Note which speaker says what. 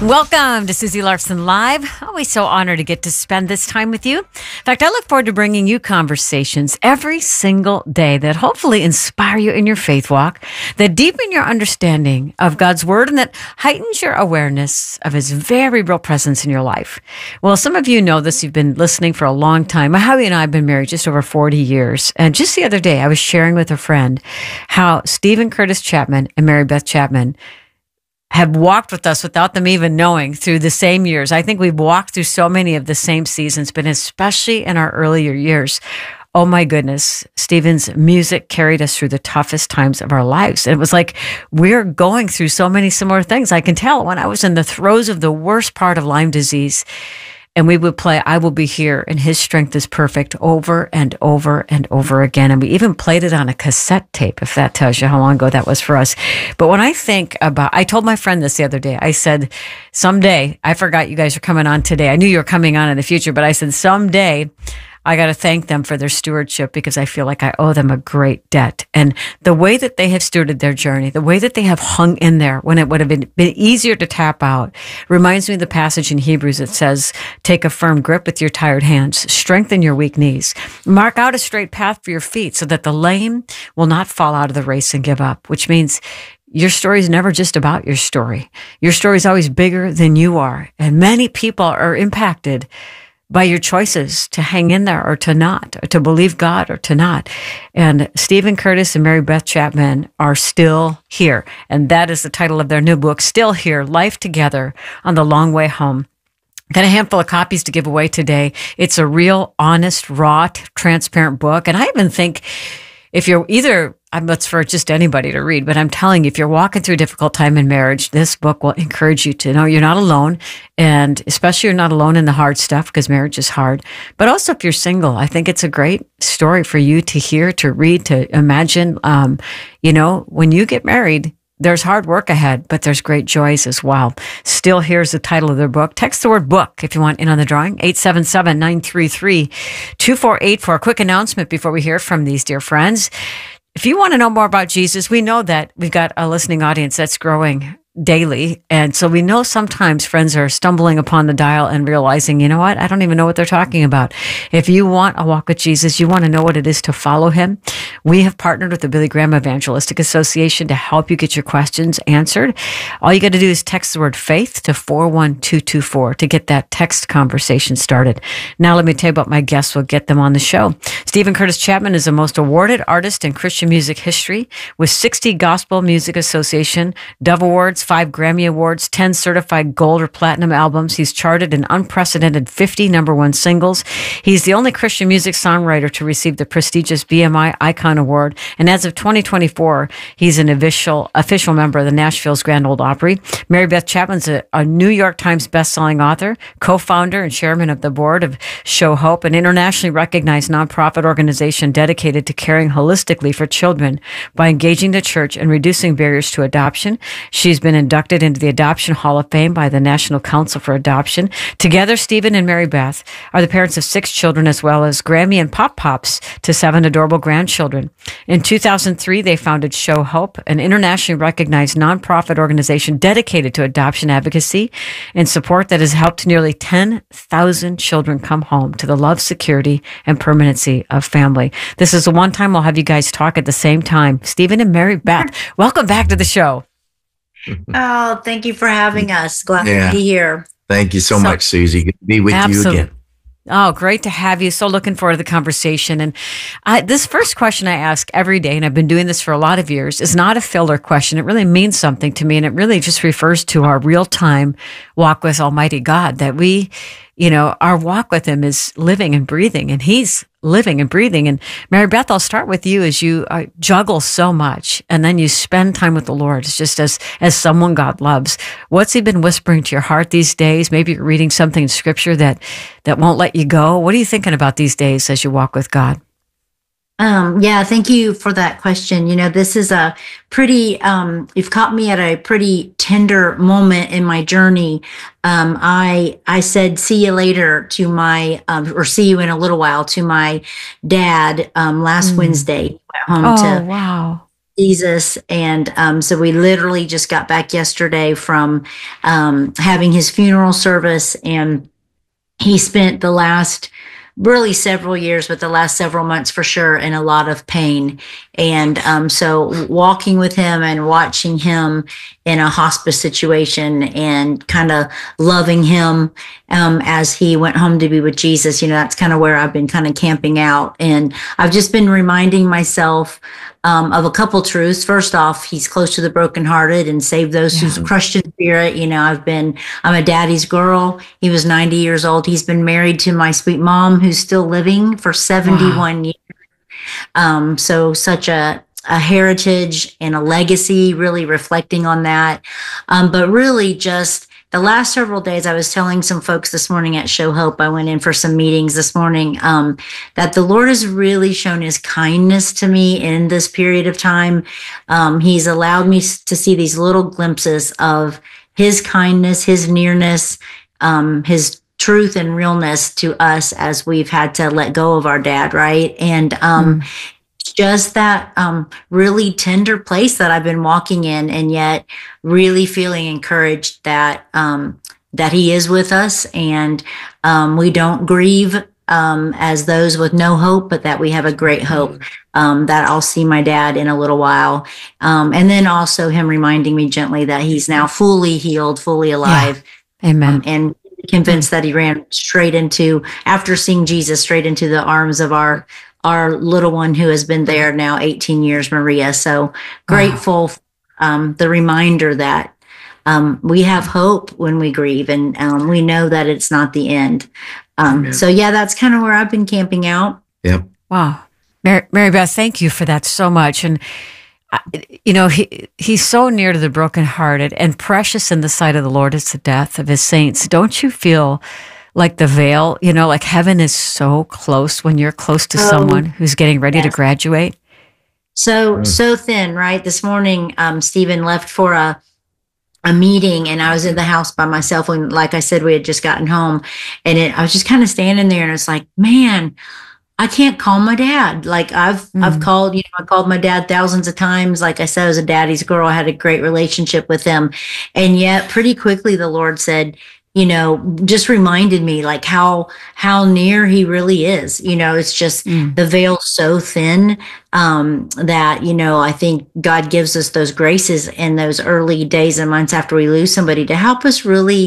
Speaker 1: Welcome to Susie Larson Live. Always so honored to get to spend this time with you. In fact, I look forward to bringing you conversations every single day that hopefully inspire you in your faith walk, that deepen your understanding of God's Word, and that heightens your awareness of His very real presence in your life. Well, some of you know this. You've been listening for a long time. My hubby and I have been married just over 40 years. And just the other day, I was sharing with a friend how Stephen Curtis Chapman and Mary Beth Chapman have walked with us without them even knowing through the same years. I think we've walked through so many of the same seasons, but especially in our earlier years. Oh my goodness, Stephen's music carried us through the toughest times of our lives. And it was like we're going through so many similar things. I can tell when I was in the throes of the worst part of Lyme disease, and we would play I Will Be Here and His Strength is Perfect over and over and over again. And we even played it on a cassette tape, if that tells you how long ago that was for us. But when I think about, I told my friend this the other day, I said, someday, I forgot you guys are coming on today. I knew you were coming on in the future, but I said, someday, I got to thank them for their stewardship because I feel like I owe them a great debt. And the way that they have stewarded their journey, the way that they have hung in there when it would have been easier to tap out, reminds me of the passage in Hebrews that says, take a firm grip with your tired hands, strengthen your weak knees, mark out a straight path for your feet so that the lame will not fall out of the race and give up, which means your story is never just about your story. Your story is always bigger than you are. And many people are impacted by your choices to hang in there or to not, or to believe God or to not. And Stephen Curtis and Mary Beth Chapman are still here. And that is the title of their new book, Still Here, Life Together on the Long Way Home. Got a handful of copies to give away today. It's a real, honest, raw, transparent book. And I even think if you're it's for just anybody to read, but I'm telling you, if you're walking through a difficult time in marriage, this book will encourage you to know you're not alone. And especially you're not alone in the hard stuff because marriage is hard. But also if you're single, I think it's a great story for you to hear, to read, to imagine. When you get married, there's hard work ahead, but there's great joys as well. Still, here's the title of their book. Text the word book if you want in on the drawing, 877-933-2484. A quick announcement before we hear from these dear friends. If you want to know more about Jesus, we know that we've got a listening audience that's growing daily. And so we know sometimes friends are stumbling upon the dial and realizing, you know what? I don't even know what they're talking about. If you want a walk with Jesus, you want to know what it is to follow him. We have partnered with the Billy Graham Evangelistic Association to help you get your questions answered. All you got to do is text the word faith to 41224 to get that text conversation started. Now let me tell you about my guests. We'll get them on the show. Stephen Curtis Chapman is the most awarded artist in Christian music history with 60 Gospel Music Association Dove Awards, 5 Grammy Awards, 10 certified gold or platinum albums. He's charted an unprecedented 50 number one singles. He's the only Christian music songwriter to receive the prestigious BMI Icon Award. And as of 2024, he's an official member of the Nashville's Grand Ole Opry. Mary Beth Chapman's a New York Times bestselling author, co-founder and chairman of the board of Show Hope, an internationally recognized nonprofit organization dedicated to caring holistically for children by engaging the church and reducing barriers to adoption. She's been inducted into the Adoption Hall of Fame by the National Council for Adoption. Together, Stephen and Mary Beth are the parents of 6 children, as well as Grammy and Pop Pops to 7 adorable grandchildren. In 2003, they founded Show Hope, an internationally recognized nonprofit organization dedicated to adoption advocacy and support that has helped nearly 10,000 children come home to the love, security, and permanency of family. This is the one time we'll have you guys talk at the same time. Stephen and Mary Beth, welcome back to the show.
Speaker 2: Oh, thank you for having us. Glad to be here.
Speaker 3: Thank you so much, Susie. Good to be with you again.
Speaker 1: Oh, great to have you. So looking forward to the conversation. And this first question I ask every day, and I've been doing this for a lot of years, is not a filler question. It really means something to me, and it really just refers to our real-time walk with Almighty God, that we, our walk with him is living and breathing, and he's living and breathing. And Mary Beth, I'll start with you as you juggle so much, and then you spend time with the Lord. It's just as someone God loves. What's he been whispering to your heart these days? Maybe you're reading something in Scripture that won't let you go. What are you thinking about these days as you walk with God?
Speaker 2: Thank you for that question. This is a pretty, you've caught me at a pretty tender moment in my journey. I said, see you later to my, or see you in a little while to my dad, last Wednesday.
Speaker 1: Wow.
Speaker 2: Jesus. And so we literally just got back yesterday from having his funeral service, and he spent the last really several years, but the last several months for sure, in a lot of pain. And so walking with him and watching him in a hospice situation and kind of loving him as he went home to be with Jesus, that's kind of where I've been kind of camping out. And I've just been reminding myself of a couple truths. First off, he's close to the brokenhearted and save those who's crushed in spirit. I'm a daddy's girl. He was 90 years old. He's been married to my sweet mom, who's still living, for 71 years. So such a heritage and a legacy, really reflecting on that. But really just the last several days, I was telling some folks this morning at Show Hope, I went in for some meetings this morning, that the Lord has really shown his kindness to me in this period of time. He's allowed me to see these little glimpses of his kindness, his nearness, his truth and realness to us as we've had to let go of our dad, right? And just that really tender place that I've been walking in, and yet really feeling encouraged that that he is with us, and we don't grieve as those with no hope, but that we have a great hope that I'll see my dad in a little while. And then also him reminding me gently that he's now fully healed, fully alive.
Speaker 1: Yeah. Amen.
Speaker 2: And convinced that he ran straight into, after seeing Jesus, straight into the arms of our little one who has been there now 18 years, Maria. So grateful, the reminder that we have hope when we grieve, and we know that it's not the end. So yeah, that's kind of where I've been camping out.
Speaker 3: Yep.
Speaker 1: Wow. Mary Beth, thank you for that so much. And he's so near to the brokenhearted, and precious in the sight of the Lord is the death of his saints. Don't you feel like the veil, like heaven is so close when you're close to someone who's getting ready to graduate?
Speaker 2: So thin, right? This morning, Stephen left for a meeting, and I was in the house by myself when, like I said, we had just gotten home, and I was just kind of standing there, and it's like, man, I can't call my dad. Like I've called, I called my dad thousands of times. Like I said, I was a daddy's girl. I had a great relationship with him. And yet pretty quickly the Lord said, just reminded me like how near he really is. It's just the veil so thin that, I think God gives us those graces in those early days and months after we lose somebody to help us really